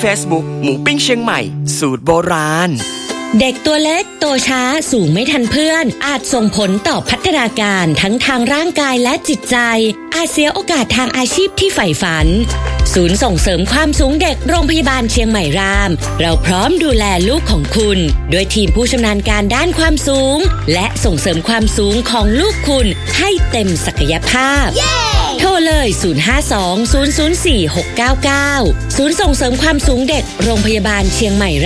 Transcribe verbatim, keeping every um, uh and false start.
Facebook หมูปิ้งเชียงใหม่สูตรโบราณเด็กตัวเล็กโตช้าสูงไม่ทันเพื่อนอาจส่งผลต่อพัฒนาการทั้งทางร่างกายและจิตใจอาจเสียโอกาสทางอาชีพที่ใฝ่ฝันศูนย์ส่งเสริมความสูงเด็กโรงพยาบาลเชียงใหม่รามเราพร้อมดูแลลูกของคุณด้วยทีมผู้ชำนาญการด้านความสูงและส่งเสริมความสูงของลูกคุณให้เต็มศักยภาพ yeah! โทรเลยศูนย์ ห้า สอง ศูนย์ ศูนย์ สี่ หก เก้า เก้าศูนย์ส่งเสริมความสูงเด็กโรงพยาบาลเชียงใหม่